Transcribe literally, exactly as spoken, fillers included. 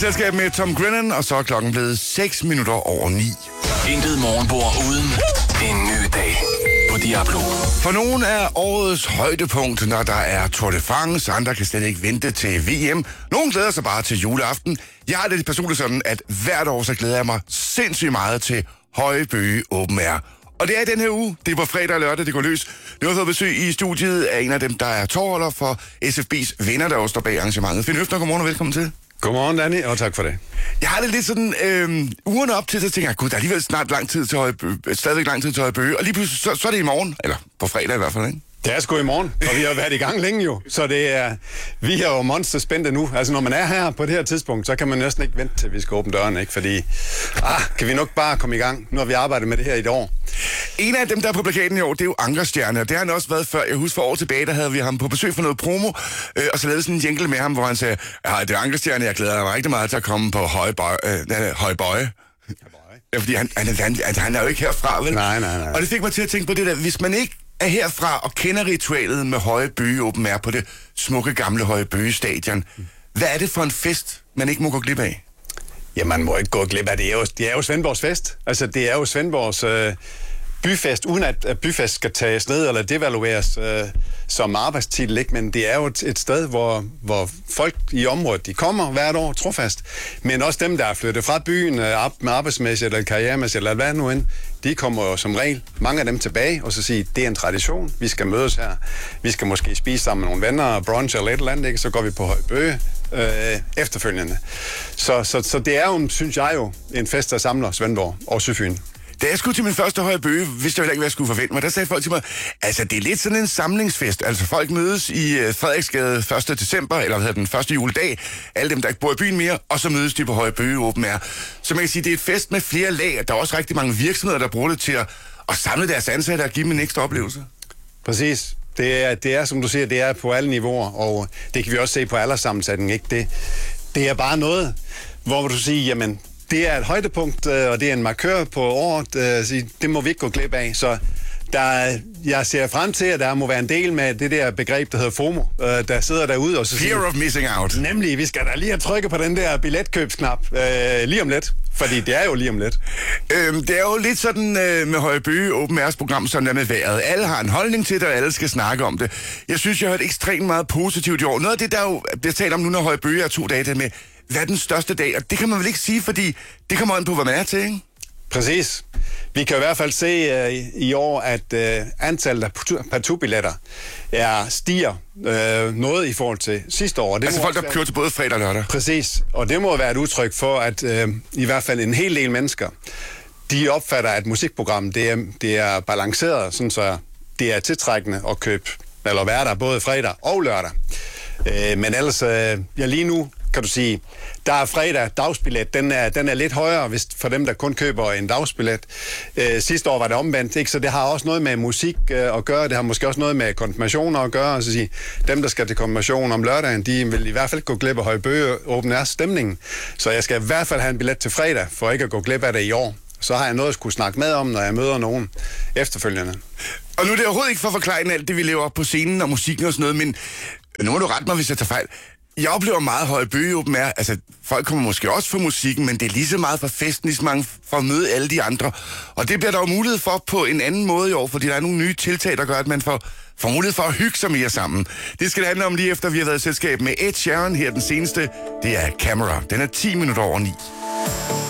Selskab med Tom Grennan, og så er klokken blevet seks minutter over ni. Intet morgenbord uden en ny dag på Diablo. For nogen er årets højdepunkt, når der er Tour de France. Andre kan slet ikke vente til V M. Nogen glæder sig bare til juleaften. Jeg har det personligt sådan, at hvert år så glæder jeg mig sindssygt meget til Høje Bøge Open Air. Og det er i den her uge. Det er på fredag og lørdag, det går løs. Nu har fået besøg i studiet af en af dem, der er tovholder for S F B's venner, der også står bag arrangementet. Finn Høfner, godmorgen og velkommen til. Godmorgen, Danny, og tak for det. Jeg har det lidt sådan, øh, ugerne op til, så tænker jeg, gud, der er alligevel snart lang tid til Høje Bøge, stadigvæk lang tid til Høje Bøge, og lige pludselig, så, så er det i morgen, eller på fredag i hvert fald, ikke? Det er sgu i morgen, og vi har været i gang længe jo, så det er, vi er jo monsterspændte nu. Altså når man er her på det her tidspunkt, så kan man næsten ikke vente til vi skal åbne døren, ikke? Fordi, ah, kan vi nok bare komme i gang, nu har vi arbejdet med det her i et år. En af dem, der er på plakaten i år, det er jo Ankerstjerne, og det har han også været før. Jeg husker for år tilbage, der havde vi ham på besøg for noget promo, øh, og så lavede sådan en jingle med ham, hvor han sagde, ja, det er Ankerstjerne, jeg glæder mig rigtig meget til at komme på Høje Bøje. Øh, Høje Bøje. Ja, fordi han, han, han, han er jo ikke herfra, vel? Nej, nej, nej. Og det fik mig til at tænke på det der, hvis man ikke er herfra og kender ritualet med Høje Bøge Open Air på det smukke gamle Høje Bøge Stadion, hvad er det for en fest, man ikke må gå glip af? Ja, man må ikke gå glip af det. Det er jo, det er jo Svendborgs fest. Altså, det er jo Svendborgs øh, byfest, uden at byfest skal tages ned eller devalueres øh, som arbejdstitel, ikke? Men det er jo et, et sted, hvor, hvor folk i området, de kommer hvert år trofast. Men også dem, der er flyttet fra byen øh, op med arbejdsmæssigt eller karrieremæssigt eller hvad nu end, de kommer jo som regel, mange af dem tilbage, og så siger, det er en tradition, vi skal mødes her. Vi skal måske spise sammen med nogle venner, brunch eller et eller andet, ikke? Så går vi på Høje Bøge øh, efterfølgende. Så, så, så det er jo, synes jeg jo, en fest, der samler Svendborg og Sydfyn. Da jeg skulle til min første Høje Bøge, vidste jeg heller ikke, hvad jeg skulle forvente mig. Der sagde folk til mig, altså det er lidt sådan en samlingsfest. Altså folk mødes i Frederiksgade første december, eller hvad hedder den første juledag. Alle dem, der ikke bor i byen mere, og så mødes de på Høje Bøge Open Air. Så man kan sige, det er et fest med flere lag. Der er også rigtig mange virksomheder, der bruger det til at, at samle deres ansatte og give dem en ekstra oplevelse. Præcis. Det er, det er, som du siger, det er på alle niveauer, og det kan vi også se på alderssammensætning, ikke? Det, det er bare noget, hvor du siger, jamen, det er et højdepunkt, og det er en markør på året. Det må vi ikke gå glip af. Så der, jeg ser frem til, at der må være en del med det der begreb, der hedder FOMO, der sidder derude og så siger... Fear of missing out. Nemlig, vi skal da lige have trykket på den der billetkøbsknap øh, lige om lidt. Fordi det er jo lige om lidt. Øhm, det er jo lidt sådan øh, med Høje Bøge Open Airs program, sådan der med vejret. Alle har en holdning til det, og alle skal snakke om det. Jeg synes, jeg har hørt ekstremt meget positivt i år. Noget af det, der jo bliver talt om nu, når Høje Bøge er to dage, det med, hvad er den største dag? Og det kan man vel ikke sige, fordi det kommer an på, hvad man er til, ikke? Præcis. Vi kan i hvert fald se uh, i år, at uh, antallet af partubilletter er stiger uh, noget i forhold til sidste år. Det altså folk, der være... kører til både fredag og lørdag? Præcis. Og det må være et udtryk for, at uh, i hvert fald en hel del mennesker, de opfatter, at musikprogrammet det er, det er balanceret, sådan så det er tiltrækkende at købe, eller være der både fredag og lørdag. Uh, men ellers, uh, ja lige nu, kan du sige, der er fredag dagsbillet, den er, den er lidt højere hvis, for dem, der kun køber en dagsbillet. Øh, sidste år var det omvendt, ikke? Så det har også noget med musik øh, at gøre, det har måske også noget med konfirmationer at gøre, altså sige, dem, der skal til konfirmation om lørdagen, de vil i hvert fald gå glip af Høje Bøge Open Air stemningen. Så jeg skal i hvert fald have en billet til fredag, for ikke at gå glip af det i år. Så har jeg noget at skulle snakke med om, når jeg møder nogen efterfølgende. Og nu er det overhovedet ikke for at forklare alt det, vi lever op på scenen og musikken og sådan noget, men nu må du rette mig, hvis jeg tager fejl. Jeg oplever meget Høje Bøge Open Air. Altså, folk kommer måske også for musikken, men det er lige så meget for festen, lige så mange for at møde alle de andre. Og det bliver der jo mulighed for på en anden måde i år, fordi der er nogle nye tiltag, der gør, at man får, får mulighed for at hygge sig mere sammen. Det skal det handle om lige efter, vi har været i selskab med Ed Sheeran her den seneste. Det er Camera. Den er ti minutter over ni.